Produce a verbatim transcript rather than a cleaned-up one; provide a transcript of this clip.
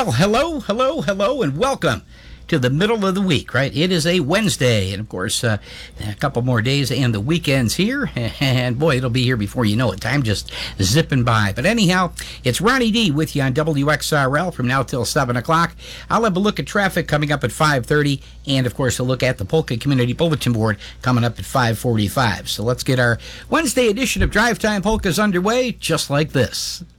Well, hello, hello, hello, and welcome to the middle of the week, right? It is a Wednesday, and of course, uh, a couple more days and the weekend's here, and boy, it'll be here before you know it. Time just zipping by. But anyhow, it's Ronnie D with you on W X R L from now till seven o'clock. I'll have a look at traffic coming up at five thirty, and of course, a look at the Polka Community Bulletin Board coming up at five forty-five. So let's get our Wednesday edition of Drive Time Polkas underway just like this.